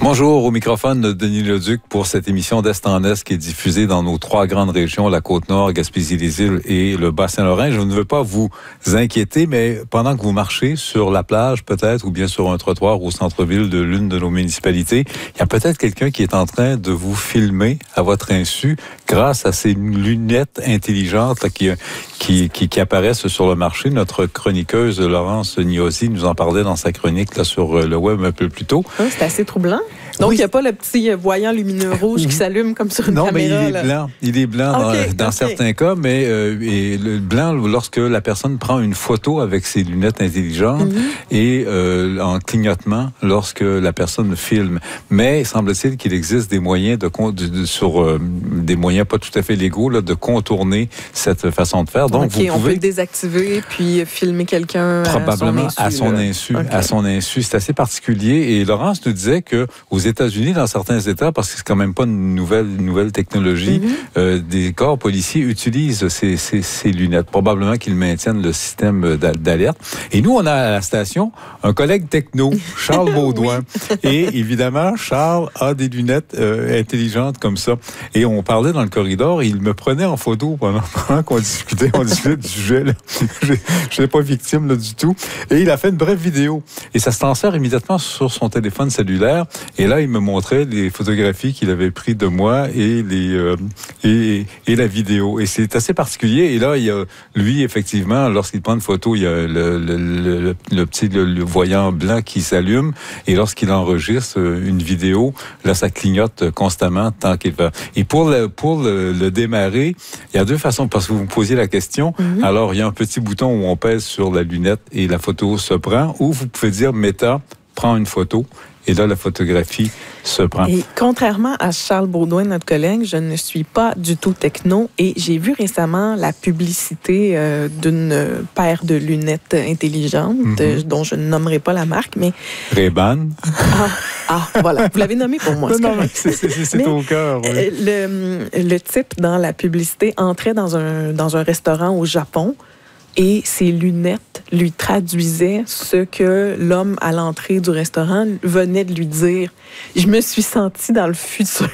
Bonjour, au microphone de Denis Leduc pour cette émission d'Est en Est qui est diffusée dans nos trois grandes régions, la Côte-Nord, Gaspésie-les-Îles et le Bas-Saint-Laurent. Je ne veux pas vous inquiéter, mais pendant que vous marchez sur la plage peut-être ou bien sur un trottoir au centre-ville de l'une de nos municipalités, il y a peut-être quelqu'un qui est en train de vous filmer à votre insu grâce à ces lunettes intelligentes là, qui apparaissent sur le marché. Notre chroniqueuse Laurence Niosi nous en parlait dans sa chronique là, sur le web un peu plus tôt. C'est assez troublant. Donc, il n'y a pas le petit voyant lumineux rouge qui s'allume comme sur une caméra. Non, mais il est blanc dans certains cas, mais et le blanc lorsque la personne prend une photo avec ses lunettes intelligentes et en clignotement lorsque la personne filme. Mais semble-t-il qu'il existe des moyens des moyens pas tout à fait légaux là, de contourner cette façon de faire. Donc, vous pouvez, on peut le désactiver puis filmer quelqu'un probablement à son insu. À son insu. C'est assez particulier. Et Laurence nous disait que aux États-Unis, dans certains États, parce que c'est quand même pas une nouvelle technologie, des corps policiers utilisent ces lunettes. Probablement qu'ils maintiennent le système d'alerte. Et nous, on a à la station un collègue techno, Charles Baudouin. Et évidemment, Charles a des lunettes intelligentes comme ça. Et on parlait dans le corridor, et il me prenait en photo pendant qu'on discutait. On discutait du sujet. Là. Je n'étais pas victime là, du tout. Et il a fait une brève vidéo. Et ça se transfère immédiatement sur son téléphone cellulaire. Et là, il me montrait les photographies qu'il avait prises de moi et la vidéo. Et c'est assez particulier. Et là, il y a lui, effectivement, lorsqu'il prend une photo, il y a le petit voyant blanc qui s'allume. Et lorsqu'il enregistre une vidéo, là, ça clignote constamment tant qu'il va. Et pour le démarrer, il y a deux façons, parce que vous me posiez la question. Alors, il y a un petit bouton où on pèse sur la lunette et la photo se prend. Ou vous pouvez dire, Meta, prends une photo. Et là, la photographie se prend. Et contrairement à Charles Baudouin, notre collègue, je ne suis pas du tout techno. Et j'ai vu récemment la publicité d'une paire de lunettes intelligentes, dont je ne nommerai pas la marque, mais... Ray-Ban. Voilà. Vous l'avez nommé pour moi. C'est au cœur. Oui. Le type, dans la publicité, entrait dans un restaurant au Japon. Et ses lunettes lui traduisaient ce que l'homme à l'entrée du restaurant venait de lui dire. Je me suis sentie dans le futur.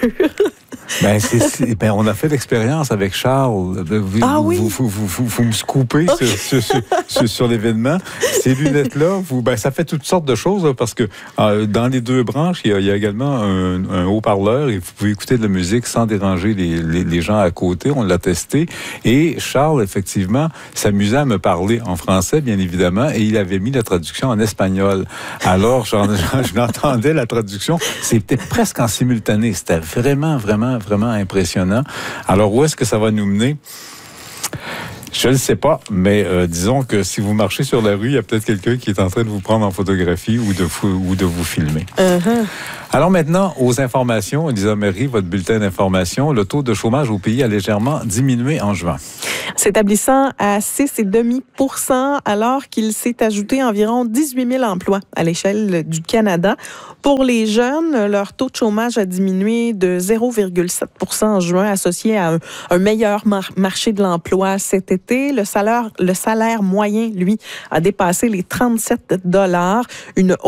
On a fait l'expérience avec Charles. Vous me scoopez sur l'événement. Ces lunettes-là, ça fait toutes sortes de choses là, parce que dans les deux branches, il y a également un haut-parleur et vous pouvez écouter de la musique sans déranger les gens à côté. On l'a testé. Et Charles, effectivement, s'amusait à me parler en français, bien évidemment, et il avait mis la traduction en espagnol. Alors, j'entendais la traduction. C'était presque en simultané. C'était vraiment impressionnant. Alors, où est-ce que ça va nous mener? Je ne sais pas, mais disons que si vous marchez sur la rue, il y a peut-être quelqu'un qui est en train de vous prendre en photographie ou de vous filmer. Alors maintenant, aux informations. Elisa Méry, votre bulletin d'information. Le taux de chômage au pays a légèrement diminué en juin. S'établissant à 6,5% alors qu'il s'est ajouté environ 18 000 emplois à l'échelle du Canada. Pour les jeunes, leur taux de chômage a diminué de 0,7% en juin, associé à un meilleur marché de l'emploi cet été. Le salaire moyen, lui, a dépassé les $37, une